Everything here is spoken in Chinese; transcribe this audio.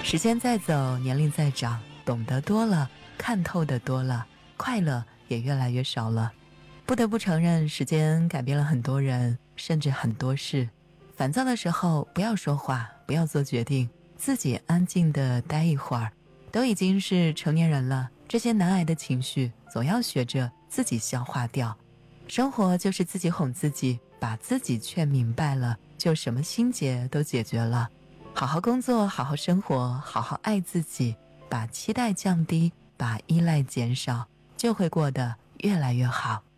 时间在走，年龄在长，懂得多了，看透的多了，快乐也越来越少了。不得不承认，时间改变了很多人，甚至很多事。烦躁的时候不要说话，不要做决定，自己安静地待一会儿。都已经是成年人了，这些难挨的情绪总要学着自己消化掉。生活就是自己哄自己，把自己劝明白了，就什么心结都解决了。好好工作，好好生活，好好爱自己，把期待降低，把依赖减少，就会过得越来越好。